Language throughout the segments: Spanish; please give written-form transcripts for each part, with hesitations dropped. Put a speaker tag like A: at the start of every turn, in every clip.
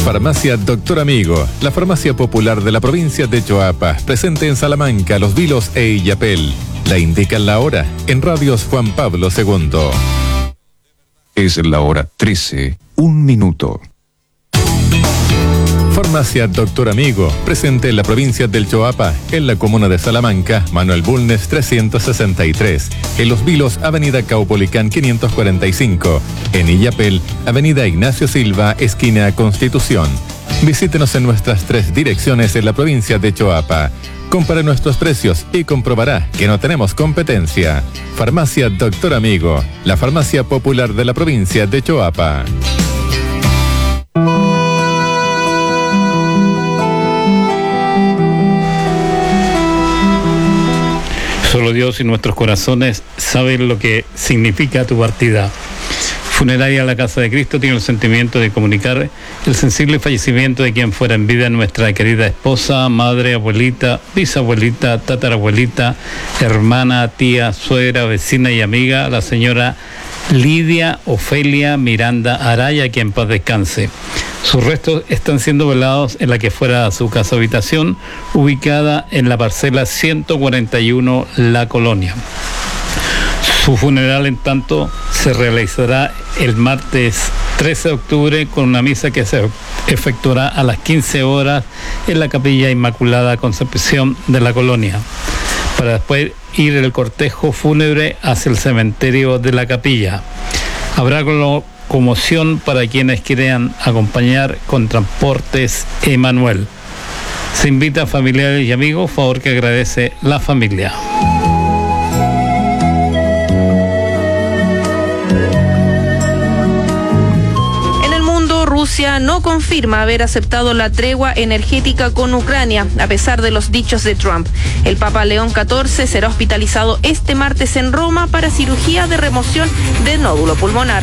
A: Farmacia Doctor Amigo, la farmacia popular de la provincia de Choapa, presente en Salamanca, Los Vilos e Illapel. La indican la hora en Radios Juan Pablo II.
B: Es la hora 13, 1 minuto.
A: Farmacia Doctor Amigo, presente en la provincia del Choapa, en la comuna de Salamanca, Manuel Bulnes 363, en Los Vilos, Avenida Caupolicán 545, en Illapel, Avenida Ignacio Silva, esquina Constitución. Visítenos en nuestras 3 direcciones en la provincia de Choapa. Compare nuestros precios y comprobará que no tenemos competencia. Farmacia Doctor Amigo, la farmacia popular de la provincia de Choapa.
C: Solo Dios y nuestros corazones saben lo que significa tu partida. Funeraria La Casa de Cristo tiene el sentimiento de comunicar el sensible fallecimiento de quien fuera en vida nuestra querida esposa, madre, abuelita, bisabuelita, tatarabuelita, hermana, tía, suegra, vecina y amiga, la señora Lidia Ofelia Miranda Araya, que en paz descanse. Sus restos están siendo velados en la que fuera su casa habitación, ubicada en la parcela 141 La Colonia. Su funeral, en tanto, se realizará el martes 13 de octubre con una misa que se efectuará a las 15 horas en la Capilla Inmaculada Concepción de La Colonia, para después ir el cortejo fúnebre hacia el cementerio de la capilla. Habrá conmoción para quienes quieran acompañar con transportes Emanuel. Se invita a familiares y amigos, favor que agradece la familia.
D: Rusia no confirma haber aceptado la tregua energética con Ucrania, a pesar de los dichos de Trump. El Papa León XIV será hospitalizado este martes en Roma para cirugía de remoción de nódulo pulmonar.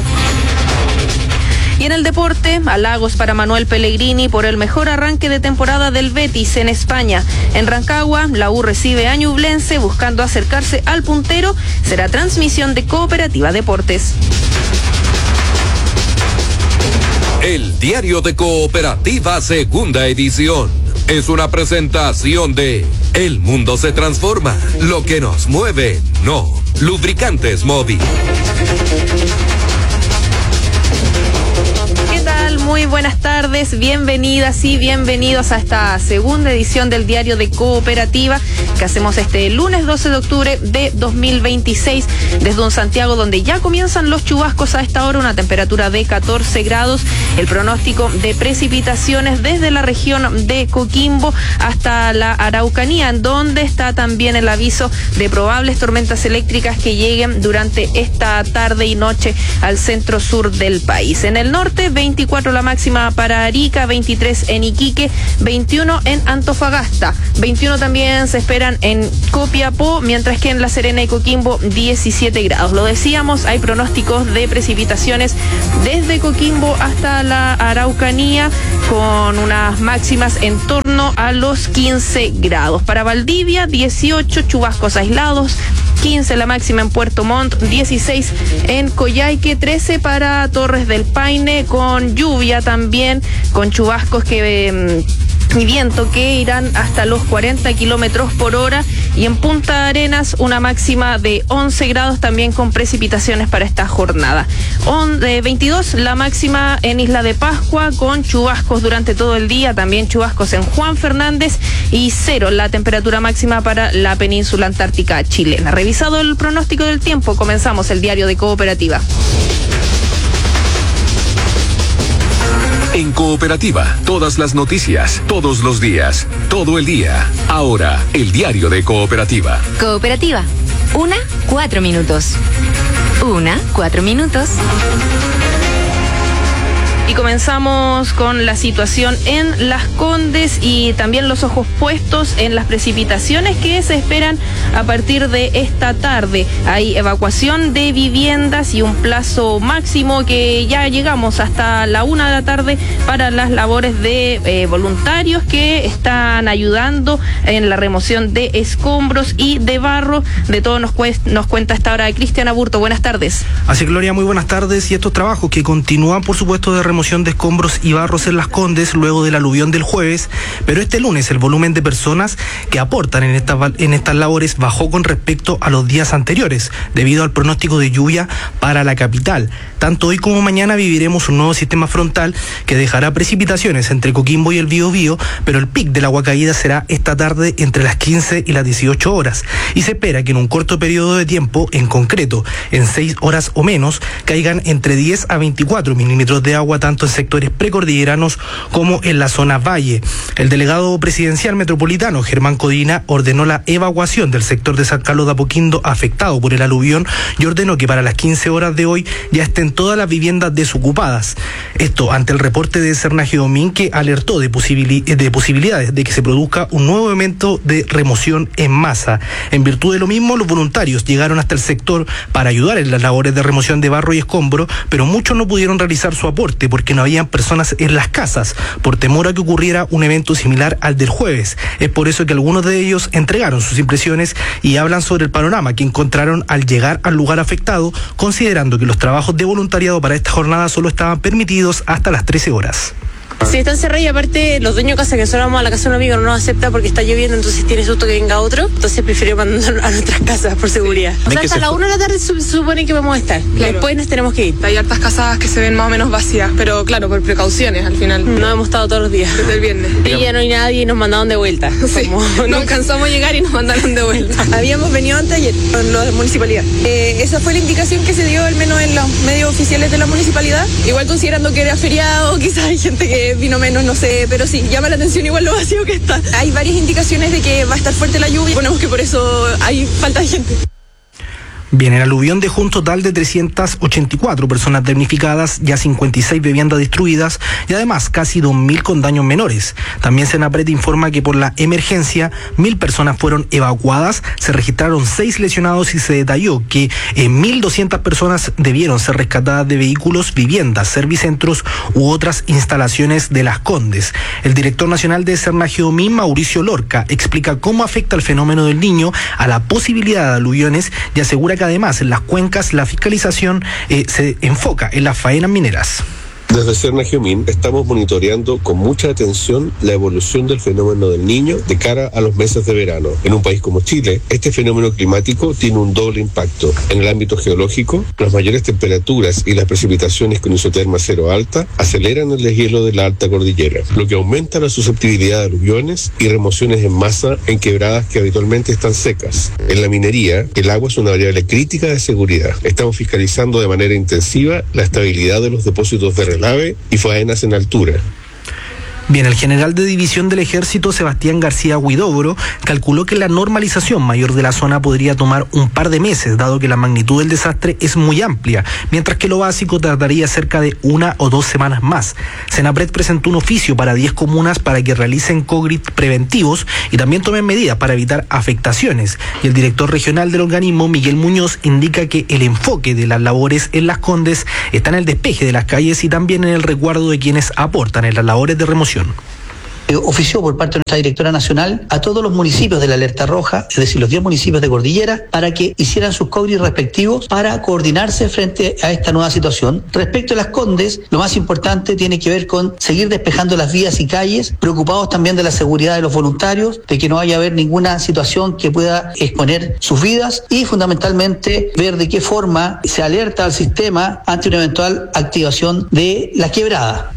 D: Y en el deporte, halagos para Manuel Pellegrini por el mejor arranque de temporada del Betis en España. En Rancagua, la U recibe a Ñublense buscando acercarse al puntero. Será transmisión de Cooperativa Deportes.
E: El Diario de Cooperativa, segunda edición. Es una presentación de El Mundo se Transforma. Lo que nos mueve, no. Lubricantes Móvil.
D: Muy buenas tardes, bienvenidas y bienvenidos a esta segunda edición del Diario de Cooperativa que hacemos este lunes 12 de octubre de 2026 desde un Santiago donde ya comienzan los chubascos a esta hora, una temperatura de 14 grados, el pronóstico de precipitaciones desde la región de Coquimbo hasta la Araucanía, en donde está también el aviso de probables tormentas eléctricas que lleguen durante esta tarde y noche al centro sur del país. En el norte, 24 la máxima para Arica, 23 en Iquique, 21 en Antofagasta, 21 también se esperan en Copiapó, mientras que en La Serena y Coquimbo 17 grados. Lo decíamos, hay pronósticos de precipitaciones desde Coquimbo hasta la Araucanía con unas máximas en torno a los 15 grados. Para Valdivia, 18 chubascos aislados, 15 la máxima en Puerto Montt, 16 en Coyhaique, 13 para Torres del Paine, con lluvia también, con chubascos y viento que irán hasta los 40 kilómetros por hora, y en Punta Arenas una máxima de 11 grados también con precipitaciones para esta jornada. 22 la máxima en Isla de Pascua con chubascos durante todo el día, también chubascos en Juan Fernández, y 0 la temperatura máxima para la península antártica chilena. Revisado el pronóstico del tiempo, comenzamos el Diario de Cooperativa.
E: En Cooperativa, todas las noticias, todos los días, todo el día. Ahora, el Diario de Cooperativa.
F: Cooperativa, 4 minutos. 4 minutos.
D: Y comenzamos con la situación en Las Condes y también los ojos puestos en las precipitaciones que se esperan a partir de esta tarde. Hay evacuación de viviendas y un plazo máximo que ya llegamos hasta la 1 de la tarde para las labores de voluntarios que están ayudando en la remoción de escombros y de barro. De todo nos cuenta esta hora Cristian Aburto. Buenas tardes.
G: Así, Gloria, muy buenas tardes. Y estos trabajos que continúan, por supuesto, de remoción remoción de escombros y barros en Las Condes luego del aluvión del jueves, pero este lunes el volumen de personas que aportan en estas labores bajó con respecto a los días anteriores, debido al pronóstico de lluvia para la capital. Tanto hoy como mañana viviremos un nuevo sistema frontal que dejará precipitaciones entre Coquimbo y el Biobío, pero el pic del agua caída será esta tarde entre las 15 y las 18 horas, y se espera que en un corto periodo de tiempo, en concreto en 6 horas o menos, caigan entre 10 a 24 milímetros de agua tanto en sectores precordilleranos como en la zona valle. El delegado presidencial metropolitano, Germán Codina, ordenó la evacuación del sector de San Carlos de Apoquindo afectado por el aluvión y ordenó que para las 15 horas de hoy ya estén todas las viviendas desocupadas. Esto ante el reporte de Cernajedomín, que alertó de posibilidades de que se produzca un nuevo evento de remoción en masa. En virtud de lo mismo, los voluntarios llegaron hasta el sector para ayudar en las labores de remoción de barro y escombro, pero muchos no pudieron realizar su aporte porque no habían personas en las casas, por temor a que ocurriera un evento similar al del jueves. Es por eso que algunos de ellos entregaron sus impresiones y hablan sobre el panorama que encontraron al llegar al lugar afectado, considerando que los trabajos de voluntariado para esta jornada solo estaban permitidos hasta las 13 horas.
H: Sí, están cerrados y aparte los dueños de casa que nosotros vamos a la casa de un amigo no nos acepta porque está lloviendo, entonces tiene susto que venga otro, entonces prefiero mandarnos a nuestras casas por seguridad. O sea, hasta la 1 de la tarde se supone que vamos a estar, claro. Después nos tenemos que ir.
I: Hay hartas casas que se ven más o menos vacías, pero claro, por precauciones al final.
H: No hemos estado todos los días.
I: Desde el viernes.
H: Y ya no hay nadie y nos mandaron de vuelta.
I: Sí, nos cansamos de llegar y nos mandaron de vuelta.
J: Habíamos venido antes ayer con la municipalidad. Esa fue la indicación que se dio al menos en los medios oficiales de la municipalidad.
I: Igual considerando que era feriado, quizás hay gente que vino menos, no sé, pero sí, llama la atención igual lo vacío que está.
J: Hay varias indicaciones de que va a estar fuerte la lluvia.
I: Suponemos que por eso hay falta de gente.
G: Bien, el aluvión dejó un total de 384 personas damnificadas, ya 56 viviendas destruidas y además casi 2.000 con daños menores. También Senapred informa que por la emergencia 1.000 personas fueron evacuadas, se registraron 6 lesionados y se detalló que 1.200 personas debieron ser rescatadas de vehículos, viviendas, servicentros u otras instalaciones de Las Condes. El director nacional de Cernajedomín, Mauricio Lorca, explica cómo afecta el fenómeno del Niño a la posibilidad de aluviones y asegura que además en las cuencas la fiscalización se enfoca en las faenas mineras.
K: Desde Cernajedomín estamos monitoreando con mucha atención la evolución del fenómeno del Niño de cara a los meses de verano. En un país como Chile, este fenómeno climático tiene un doble impacto. En el ámbito geológico, las mayores temperaturas y las precipitaciones con isoterma cero alta aceleran el deshielo de la alta cordillera, lo que aumenta la susceptibilidad de aluviones y remociones en masa en quebradas que habitualmente están secas. En la minería, el agua es una variable crítica de seguridad. Estamos fiscalizando de manera intensiva la estabilidad de los depósitos de relave y faenas en altura.
G: Bien, el general de división del Ejército, Sebastián García Huidobro, calculó que la normalización mayor de la zona podría tomar un par de meses, dado que la magnitud del desastre es muy amplia, mientras que lo básico tardaría cerca de 1 o 2 semanas más. Senapred presentó un oficio para 10 comunas para que realicen COGRIT preventivos y también tomen medidas para evitar afectaciones. Y el director regional del organismo, Miguel Muñoz, indica que el enfoque de las labores en Las Condes está en el despeje de las calles y también en el resguardo de quienes aportan en las labores de remoción.
L: Ofició por parte de nuestra directora nacional a todos los municipios de la alerta roja, es decir, los 10 municipios de cordillera, para que hicieran sus COGRIT respectivos para coordinarse frente a esta nueva situación. Respecto a Las Condes, lo más importante tiene que ver con seguir despejando las vías y calles, preocupados también de la seguridad de los voluntarios, de que no vaya a haber ninguna situación que pueda exponer sus vidas y fundamentalmente ver de qué forma se alerta al sistema ante una eventual activación de la quebrada.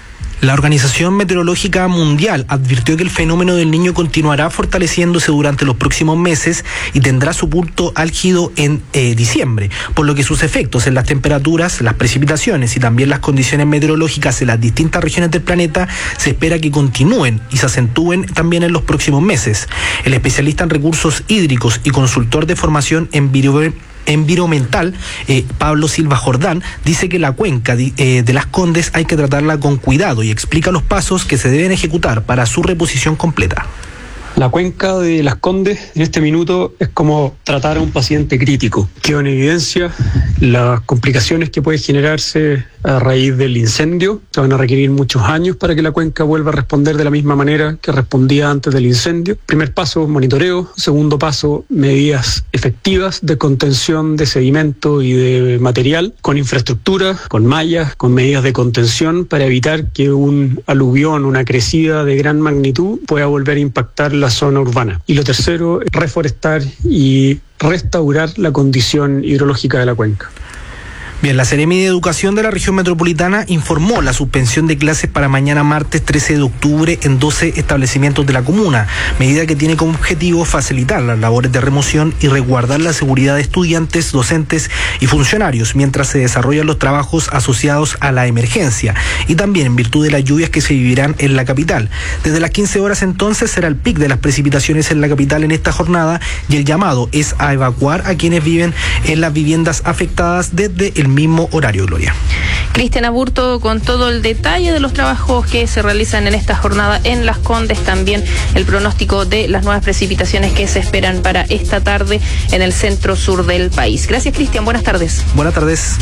G: La Organización Meteorológica Mundial advirtió que el fenómeno del Niño continuará fortaleciéndose durante los próximos meses y tendrá su punto álgido en diciembre, por lo que sus efectos en las temperaturas, las precipitaciones y también las condiciones meteorológicas en las distintas regiones del planeta se espera que continúen y se acentúen también en los próximos meses. El especialista en recursos hídricos y consultor de formación environmental, Pablo Silva Jordán, dice que la cuenca de Las Condes hay que tratarla con cuidado y explica los pasos que se deben ejecutar para su reposición completa.
M: La cuenca de Las Condes en este minuto es como tratar a un paciente crítico. Quedó en evidencia Las complicaciones que puede generarse a raíz del incendio se van a requerir muchos años para que la cuenca vuelva a responder de la misma manera que respondía antes del incendio. Primer paso, monitoreo. Segundo paso, medidas efectivas de contención de sedimento y de material, con infraestructura, con mallas, con medidas de contención para evitar que un aluvión, una crecida de gran magnitud pueda volver a impactar la zona urbana. Y lo tercero, reforestar y restaurar la condición hidrológica de la cuenca.
G: Bien, la Seremi de Educación de la región metropolitana informó la suspensión de clases para mañana martes 13 de octubre en 12 establecimientos de la comuna, medida que tiene como objetivo facilitar las labores de remoción y resguardar la seguridad de estudiantes, docentes y funcionarios mientras se desarrollan los trabajos asociados a la emergencia y también en virtud de las lluvias que se vivirán en la capital. Desde las 15 horas entonces será el pic de las precipitaciones en la capital en esta jornada y el llamado es a evacuar a quienes viven en las viviendas afectadas desde el mismo horario, Gloria.
D: Cristian Aburto con todo el detalle de los trabajos que se realizan en esta jornada en Las Condes, también el pronóstico de las nuevas precipitaciones que se esperan para esta tarde en el centro sur del país. Gracias, Cristian, buenas tardes.
G: Buenas tardes.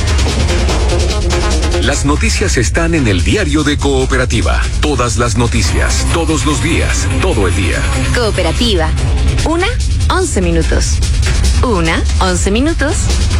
E: Las noticias están en el diario de Cooperativa. Todas las noticias, todos los días, todo el día.
F: Cooperativa. 1:11 minutos. 1:11 minutos.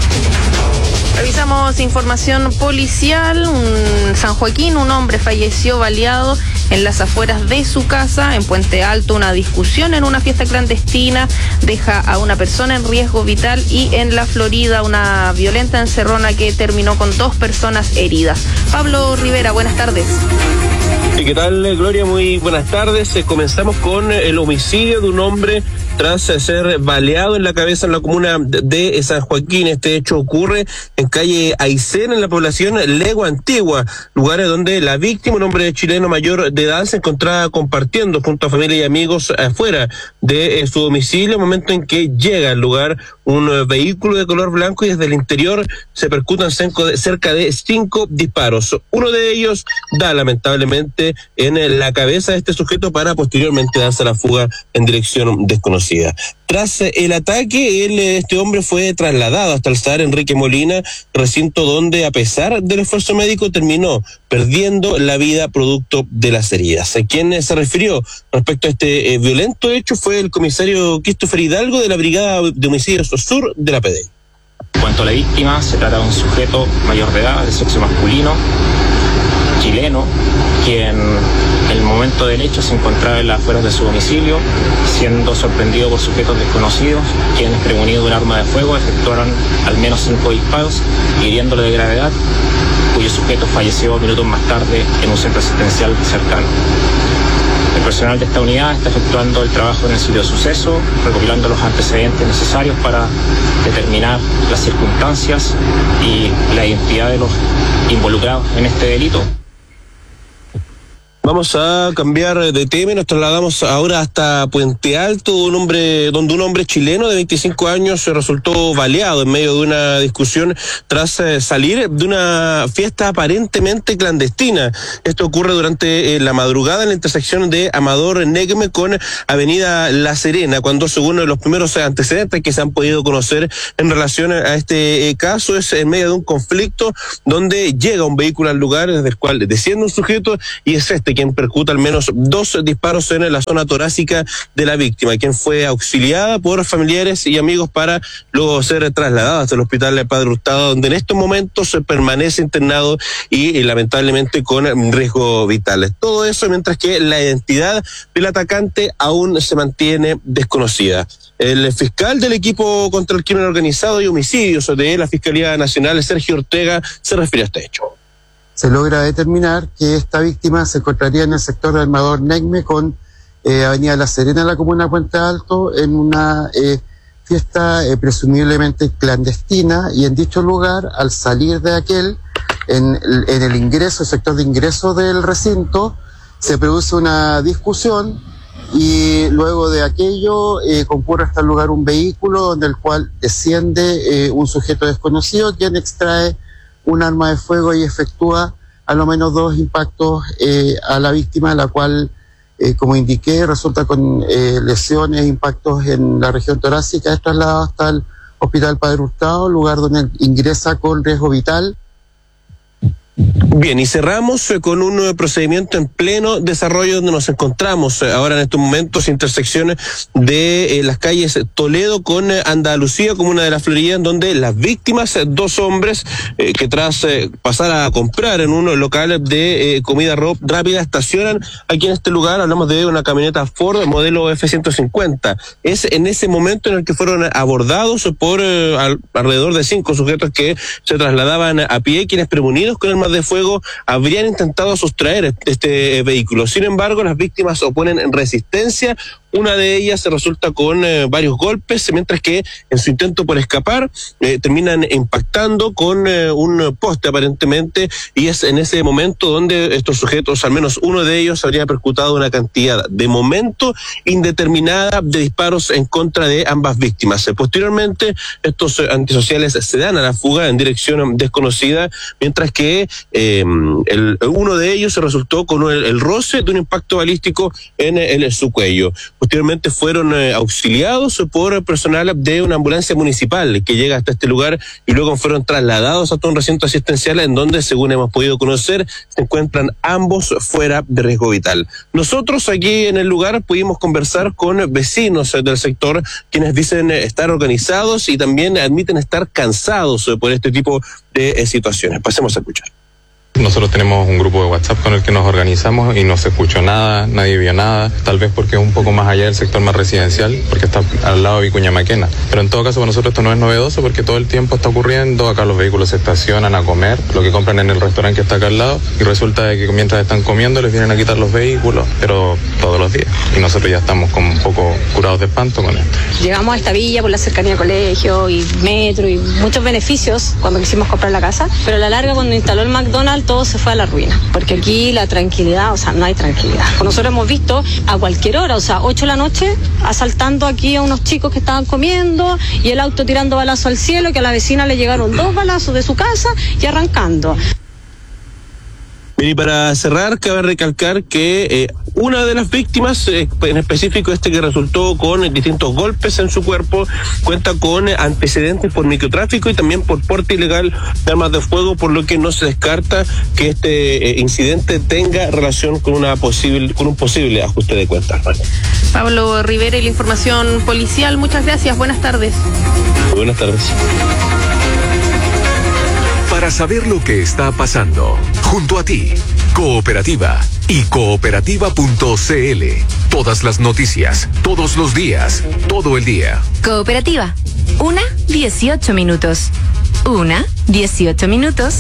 D: Revisamos información policial. En San Joaquín, un hombre falleció baleado en las afueras de su casa. En Puente Alto, una discusión en una fiesta clandestina deja a una persona en riesgo vital. Y en la Florida, una violenta encerrona que terminó con 2 personas heridas. Pablo Rivera, buenas tardes.
N: ¿Qué tal, Gloria? Muy buenas tardes. Comenzamos con el homicidio de un hombre tras ser baleado en la cabeza en la comuna de San Joaquín. Este hecho ocurre en calle Aysén, en la población Legua Antigua, lugares donde la víctima, un hombre chileno mayor de edad, se encontraba compartiendo junto a familia y amigos afuera de su domicilio, momento en que llega al lugar un vehículo de color blanco y desde el interior se percutan cerca de 5 disparos. Uno de ellos da lamentablemente en la cabeza de este sujeto para posteriormente darse a la fuga en dirección desconocida. Tras el ataque, este hombre fue trasladado hasta el SAR Enrique Molina, recinto donde, a pesar del esfuerzo médico, terminó perdiendo la vida producto de las heridas. Quien se refirió respecto a este violento hecho fue el comisario Christopher Hidalgo de la Brigada de Homicidios Sur de la PDI.
O: En cuanto a la víctima, se trata de un sujeto mayor de edad, de sexo masculino, chileno, quien en el momento del hecho se encontraba en las afueras de su domicilio, siendo sorprendido por sujetos desconocidos, quienes, prevenidos de un arma de fuego, efectuaron al menos 5 disparos, hiriéndole de gravedad, cuyo sujeto falleció minutos más tarde en un centro asistencial cercano. El personal de esta unidad está efectuando el trabajo en el sitio de suceso, recopilando los antecedentes necesarios para determinar las circunstancias y la identidad de los involucrados en este delito.
N: Vamos a cambiar de tema y nos trasladamos ahora hasta Puente Alto, donde un hombre chileno de 25 años se resultó baleado en medio de una discusión tras salir de una fiesta aparentemente clandestina. Esto ocurre durante la madrugada en la intersección de Amador Negme con Avenida La Serena, cuando, según los primeros antecedentes que se han podido conocer en relación a este caso, es en medio de un conflicto donde llega un vehículo al lugar desde el cual desciende un sujeto y es quien percuta al menos 2 disparos en la zona torácica de la víctima, quien fue auxiliada por familiares y amigos para luego ser trasladada hasta el hospital de Padre Hurtado, donde en estos momentos se permanece internado y lamentablemente con riesgo vital. Todo eso mientras que la identidad del atacante aún se mantiene desconocida. El fiscal del equipo contra el crimen organizado y homicidios de la Fiscalía Nacional, Sergio Ortega, se refirió a este hecho.
P: Se logra determinar que esta víctima se encontraría en el sector de Amador Negme con Avenida La Serena, en la comuna de Puente Alto, en una fiesta presumiblemente clandestina, y en dicho lugar, al salir de aquel, en el ingreso, el sector de ingreso del recinto, se produce una discusión y luego de aquello concurre hasta el lugar un vehículo donde el cual desciende un sujeto desconocido, quien extrae un arma de fuego y efectúa a lo menos 2 impactos a la víctima, la cual, como indiqué, resulta con lesiones e impactos en la región torácica. Es trasladado hasta el Hospital Padre Hurtado, lugar donde ingresa con riesgo vital.
N: Bien, y cerramos con un nuevo procedimiento en pleno desarrollo donde nos encontramos ahora en estos momentos, intersecciones de las calles Toledo con Andalucía, comuna de La Florida, en donde las víctimas, 2 hombres que tras pasar a comprar en un local de comida rápida, estacionan aquí en este lugar. Hablamos de una camioneta Ford modelo F-150. Es en ese momento en el que fueron abordados por alrededor de 5 sujetos que se trasladaban a pie, quienes prevenidos con armas de fuego habrían intentado sustraer este vehículo. Sin embargo, las víctimas oponen resistencia. Una de ellas se resulta con varios golpes, mientras que en su intento por escapar terminan impactando con un poste aparentemente, y es en ese momento donde estos sujetos, al menos uno de ellos, habría percutado una cantidad de momento indeterminada de disparos en contra de ambas víctimas. Posteriormente, estos antisociales se dan a la fuga en dirección desconocida, mientras que uno de ellos se resultó con el roce de un impacto balístico en su cuello. Posteriormente fueron auxiliados por personal de una ambulancia municipal que llega hasta este lugar, y luego fueron trasladados hasta un recinto asistencial en donde, según hemos podido conocer, se encuentran ambos fuera de riesgo vital. Nosotros aquí en el lugar pudimos conversar con vecinos del sector, quienes dicen estar organizados y también admiten estar cansados por este tipo de situaciones. Pasemos a escuchar.
Q: Nosotros tenemos un grupo de WhatsApp con el que nos organizamos y no se escuchó nada, nadie vio nada, tal vez porque es un poco más allá del sector más residencial, porque está al lado de Vicuña Maquena. Pero en todo caso para nosotros esto no es novedoso, porque todo el tiempo está ocurriendo. Acá los vehículos se estacionan a comer, lo que compran en el restaurante que está acá al lado, y resulta de que mientras están comiendo les vienen a quitar los vehículos, pero todos los días. Y nosotros ya estamos como un poco curados de espanto con esto.
H: Llegamos a esta villa por la cercanía al colegio y metro y muchos beneficios cuando quisimos comprar la casa, pero a la larga, cuando instaló el McDonald's, todo se fue a la ruina, porque aquí la tranquilidad, o sea, no hay tranquilidad. Nosotros hemos visto a cualquier hora, o sea, 8 de la noche, asaltando aquí a unos chicos que estaban comiendo, y el auto tirando balazos al cielo, que a la vecina le llegaron 2 balazos de su casa y arrancando.
N: Y para cerrar, cabe recalcar que una de las víctimas, en específico este que resultó con distintos golpes en su cuerpo, cuenta con antecedentes por microtráfico y también por porte ilegal de armas de fuego, por lo que no se descarta que este incidente tenga relación con un posible ajuste de cuentas.
D: Pablo Rivera y la información policial. Muchas gracias. Buenas tardes.
N: Buenas tardes.
E: Para saber lo que está pasando, junto a ti, Cooperativa y cooperativa.cl. Todas las noticias, todos los días, todo el día.
F: Cooperativa. 1:18 minutos. 1:18 minutos.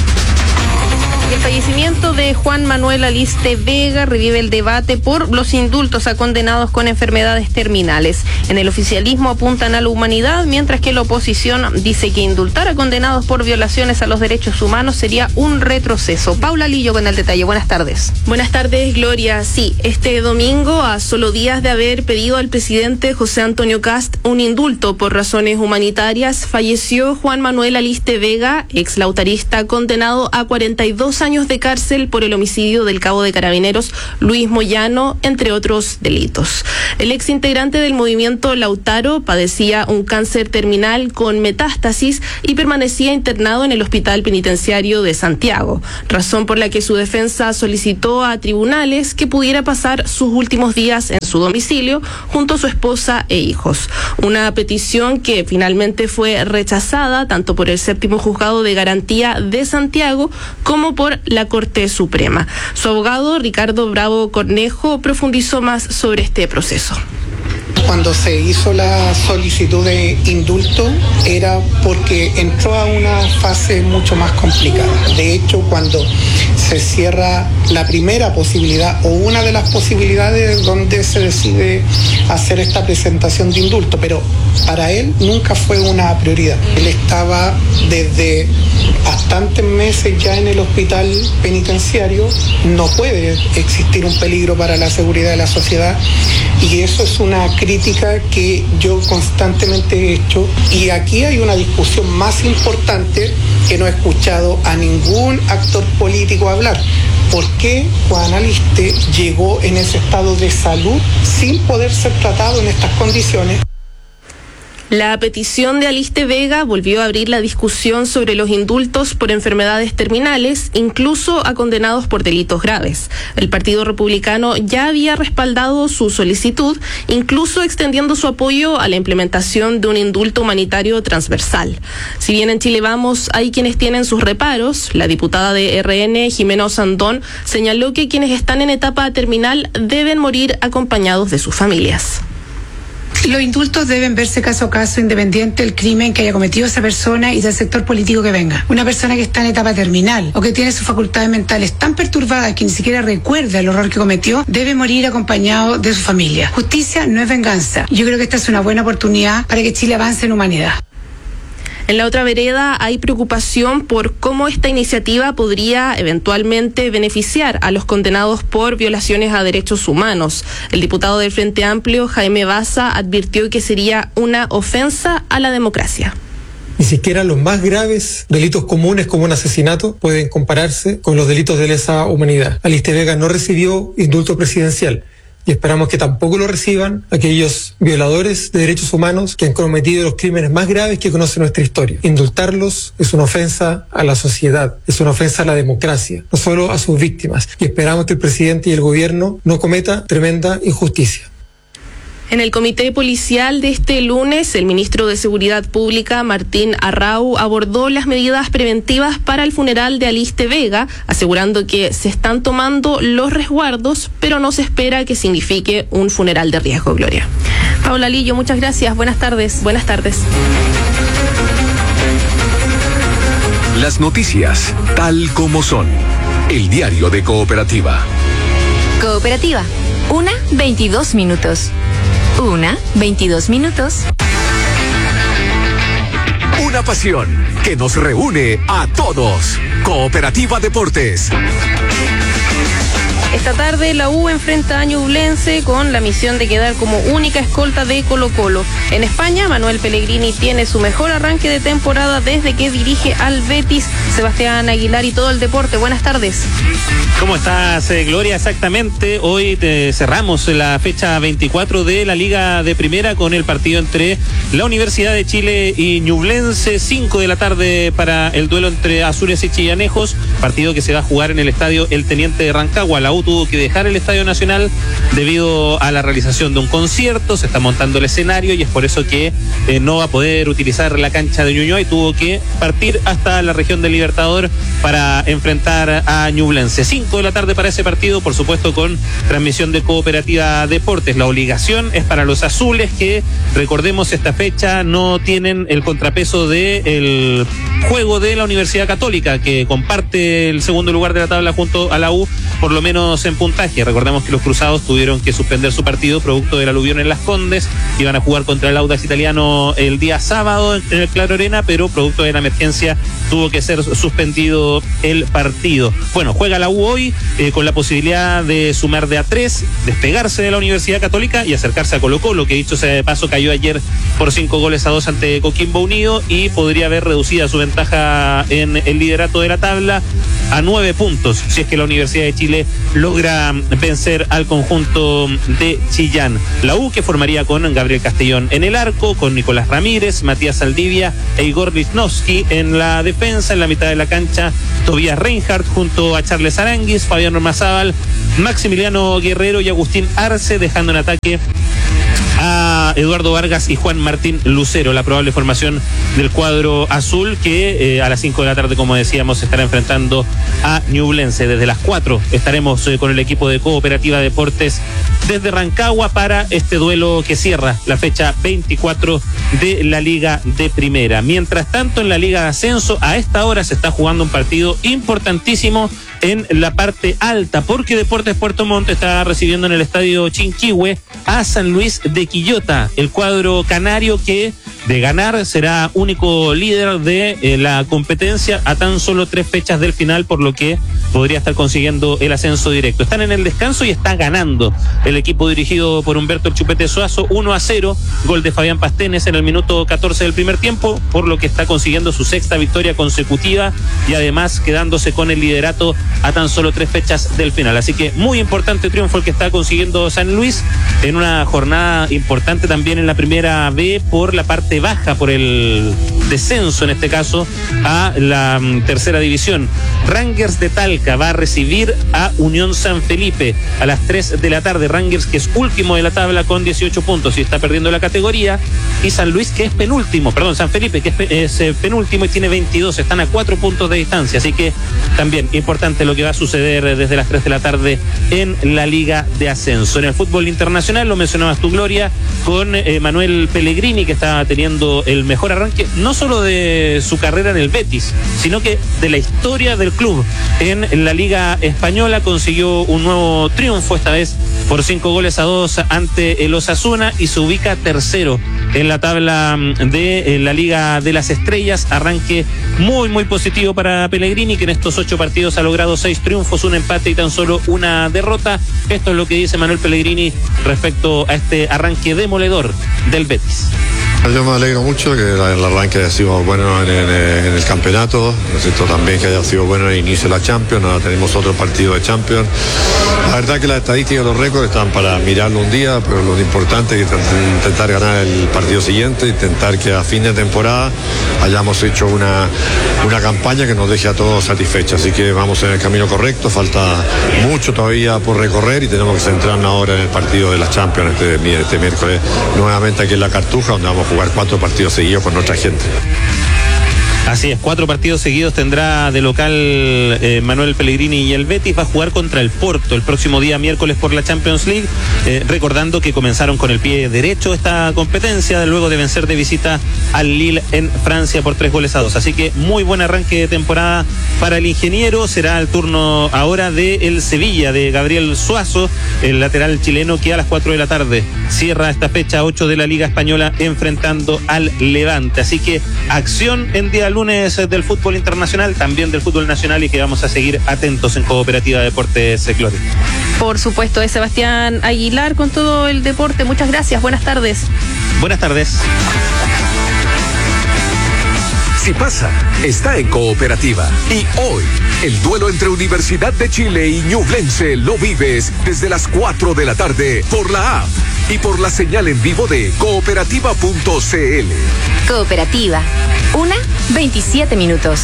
D: El fallecimiento de Juan Manuel Aliste Vega revive el debate por los indultos a condenados con enfermedades terminales. En el oficialismo apuntan a la humanidad, mientras que la oposición dice que indultar a condenados por violaciones a los derechos humanos sería un retroceso. Paula Lillo con el detalle. Buenas tardes.
R: Buenas tardes, Gloria. Sí, este domingo, a solo días de haber pedido al presidente José Antonio Kast un indulto por razones humanitarias, falleció Juan Manuel Aliste Vega, exlautarista, condenado a 42 años de cárcel por el homicidio del cabo de Carabineros Luis Moyano, entre otros delitos. El ex integrante del movimiento Lautaro padecía un cáncer terminal con metástasis y permanecía internado en el Hospital Penitenciario de Santiago, razón por la que su defensa solicitó a tribunales que pudiera pasar sus últimos días en su domicilio junto a su esposa e hijos. Una petición que finalmente fue rechazada tanto por el Séptimo Juzgado de Garantía de Santiago como por la Corte Suprema. Su abogado, Ricardo Bravo Cornejo, profundizó más sobre este proceso.
S: Cuando se hizo la solicitud de indulto era porque entró a una fase mucho más complicada. De hecho, cuando se cierra la primera posibilidad o una de las posibilidades donde se decide hacer esta presentación de indulto, pero para él nunca fue una prioridad. Él estaba desde bastantes meses ya en el hospital penitenciario, no puede existir un peligro para la seguridad de la sociedad, y eso es una crítica que yo constantemente he hecho. Y aquí hay una discusión más importante que no he escuchado a ningún actor político hablar. ¿Por qué Juan Aliste llegó en ese estado de salud sin poder ser tratado en estas condiciones?
R: La petición de Aliste Vega volvió a abrir la discusión sobre los indultos por enfermedades terminales, incluso a condenados por delitos graves. El Partido Republicano ya había respaldado su solicitud, incluso extendiendo su apoyo a la implementación de un indulto humanitario transversal. Si bien en Chile Vamos hay quienes tienen sus reparos, la diputada de RN, Jimena Osandón, señaló que quienes están en etapa terminal deben morir acompañados de sus familias.
T: Los indultos deben verse caso a caso, independiente del crimen que haya cometido esa persona y del sector político que venga. Una persona que está en etapa terminal o que tiene sus facultades mentales tan perturbadas que ni siquiera recuerda el horror que cometió, debe morir acompañado de su familia. Justicia no es venganza. Yo creo que esta es una buena oportunidad para que Chile avance en humanidad.
R: En la otra vereda hay preocupación por cómo esta iniciativa podría eventualmente beneficiar a los condenados por violaciones a derechos humanos. El diputado del Frente Amplio, Jaime Baza, advirtió que sería una ofensa a la democracia.
U: Ni siquiera los más graves delitos comunes como un asesinato pueden compararse con los delitos de lesa humanidad. Aliste Vega no recibió indulto presidencial. Y esperamos que tampoco lo reciban aquellos violadores de derechos humanos que han cometido los crímenes más graves que conoce nuestra historia. Indultarlos es una ofensa a la sociedad, es una ofensa a la democracia, no solo a sus víctimas. Y esperamos que el presidente y el gobierno no cometa tremenda injusticia.
R: En el comité policial de este lunes, el ministro de Seguridad Pública, Martín Arrau, abordó las medidas preventivas para el funeral de Aliste Vega, asegurando que se están tomando los resguardos, pero no se espera que signifique un funeral de riesgo, Gloria. Paula Lillo, muchas gracias. Buenas tardes. Buenas tardes.
E: Las noticias, tal como son. El diario de Cooperativa.
F: Cooperativa. 1:22 minutos. 1:22 minutos.
E: Una pasión que nos reúne a todos. Cooperativa Deportes.
D: Esta tarde la U enfrenta a Ñublense con la misión de quedar como única escolta de Colo-Colo. En España, Manuel Pellegrini tiene su mejor arranque de temporada desde que dirige al Betis. Sebastián Aguilar y todo el deporte. Buenas tardes.
V: ¿Cómo estás, Gloria? Exactamente. Hoy cerramos la fecha 24 de la Liga de Primera con el partido entre la Universidad de Chile y Ñublense. 5 de la tarde para el duelo entre Azules y Chillanejos. Partido que se va a jugar en el estadio El Teniente de Rancagua. La U tuvo que dejar el Estadio Nacional debido a la realización de un concierto. Se está montando el escenario y es por eso que no va a poder utilizar la cancha de Ñuñoa y tuvo que partir hasta la región del Libertador para enfrentar a Ñublense. 5 de la tarde para ese partido, por supuesto con transmisión de Cooperativa Deportes. La obligación es para los azules que, recordemos, esta fecha no tienen el contrapeso del juego de la Universidad Católica, que comparte el segundo lugar de la tabla junto a la U, por lo menos en puntaje. Recordemos que los cruzados tuvieron que suspender su partido producto del aluvión en Las Condes. Iban a jugar contra el Audax Italiano el día sábado en el Claro Arena, pero producto de la emergencia tuvo que ser suspendido el partido. Bueno, juega la U hoy con la posibilidad de sumar de a 3, despegarse de la Universidad Católica y acercarse a Colo-Colo, que dicho sea de paso cayó ayer por 5-2 ante Coquimbo Unido y podría haber reducido su ventaja en el liderato de la tabla a 9 puntos si es que la Universidad de Chile logra vencer al conjunto de Chillán. La U, que formaría con Gabriel Castellón en el arco, con Nicolás Ramírez, Matías Saldivia e Igor Lichnowsky en la defensa. En la mitad de la cancha, Tobías Reinhardt junto a Charles Aranguis, Fabián Ormazábal, Maximiliano Guerrero y Agustín Arce, dejando en ataque a Eduardo Vargas y Juan Martín Lucero, la probable formación del cuadro azul, que a las 5 de la tarde, como decíamos, estará enfrentando a Ñublense. Desde las 4 estaremos con el equipo de Cooperativa Deportes desde Rancagua para este duelo que cierra la fecha 24 de la Liga de Primera. Mientras tanto, en la Liga de Ascenso, a esta hora se está jugando un partido importantísimo en la parte alta, porque Deportes Puerto Montt está recibiendo en el estadio Chinquihue a San Luis de Quillota, el cuadro canario que, de ganar, será único líder de la competencia a tan solo 3 fechas del final, por lo que podría estar consiguiendo el ascenso directo. Están en el descanso y está ganando el equipo dirigido por Humberto El Chupete Suazo 1-0, gol de Fabián Pastenes en el minuto 14 del primer tiempo, por lo que está consiguiendo su 6ª victoria consecutiva y además quedándose con el liderato a tan solo 3 fechas del final. Así que muy importante triunfo el que está consiguiendo San Luis en una jornada importante también en la Primera B por la parte se baja por el descenso, en este caso, a la tercera división. Rangers de Talca va a recibir a Unión San Felipe a las 3 de la tarde. Rangers, que es último de la tabla con 18 puntos y está perdiendo la categoría, y San Luis, que es penúltimo, San Felipe, que es penúltimo y tiene 22, están a 4 puntos de distancia, así que también importante lo que va a suceder desde las 3 de la tarde en la Liga de Ascenso. En el fútbol internacional, lo mencionabas tú, Gloria, con Manuel Pellegrini, que está teniendo el mejor arranque, no solo de su carrera en el Betis, sino que de la historia del club en la Liga Española. Consiguió un nuevo triunfo, esta vez por 5-2 ante el Osasuna, y se ubica tercero en la tabla de la Liga de las Estrellas. Arranque muy positivo para Pellegrini, que en estos 8 partidos ha logrado 6 triunfos, un empate y tan solo una derrota. Esto es lo que dice Manuel Pellegrini respecto a este arranque demoledor del Betis.
A: Yo me alegro mucho que el arranque haya sido bueno en el campeonato, necesito también que haya sido bueno en el inicio de la Champions. Ahora tenemos otro partido de Champions. La verdad que las estadísticas de los récords están para mirarlo un día, pero lo importante es intentar ganar el partido siguiente, intentar que a fin de temporada hayamos hecho una campaña que nos deje a todos satisfechos. Así que vamos en el camino correcto, falta mucho todavía por recorrer y tenemos que centrarnos ahora en el partido de la Champions este miércoles, nuevamente aquí en La Cartuja, donde vamos a jugar 4 partidos seguidos con nuestra gente.
V: Así es, 4 partidos seguidos tendrá de local Manuel Pellegrini, y el Betis va a jugar contra el Porto el próximo día miércoles por la Champions League, recordando que comenzaron con el pie derecho esta competencia luego de vencer de visita al Lille en Francia por 3-2. Así que muy buen arranque de temporada para el ingeniero. Será el turno ahora del Sevilla, de Gabriel Suazo, el lateral chileno, que a las 4 de la tarde cierra esta fecha 8 de la Liga Española enfrentando al Levante. Así que acción en día lunes del fútbol internacional, también del fútbol nacional, y que vamos a seguir atentos en Cooperativa Deportes Gloria.
D: Por supuesto, es Sebastián Aguilar con todo el deporte. Muchas gracias, buenas tardes.
V: Buenas tardes.
E: Si pasa, está en Cooperativa. Y hoy, el duelo entre Universidad de Chile y Ñublense lo vives desde las 4 de la tarde por la app y por la señal en vivo de cooperativa.cl.
F: Cooperativa. 1:27 minutos.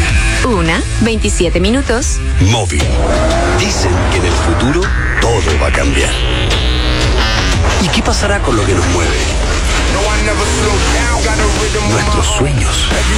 F: 1:27 minutos.
B: Móvil. Dicen que en el futuro todo va a cambiar. ¿Y qué pasará con lo que nos mueve? Nuestros sueños,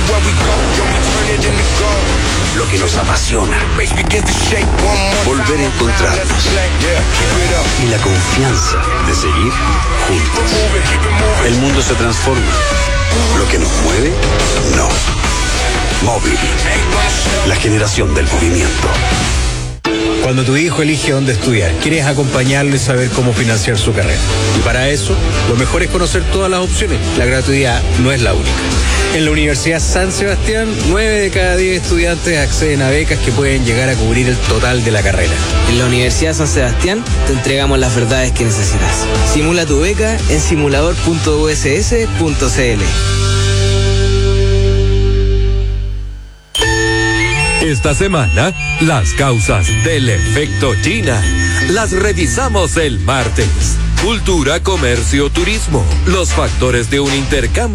B: lo que nos apasiona, volver a encontrarnos y la confianza de seguir juntos. El mundo se transforma, lo que nos mueve, no. Móvil, la generación del movimiento.
W: Cuando tu hijo elige dónde estudiar, quieres acompañarlo y saber cómo financiar su carrera. Y para eso, lo mejor es conocer todas las opciones. La gratuidad no es la única. En la Universidad San Sebastián, 9 de cada 10 estudiantes acceden a becas que pueden llegar a cubrir el total de la carrera.
X: En la Universidad San Sebastián te entregamos las verdades que necesitas. Simula tu beca en simulador.uss.cl.
E: Esta semana, las causas del efecto China las revisamos el martes. Cultura, comercio, turismo, los factores de un intercambio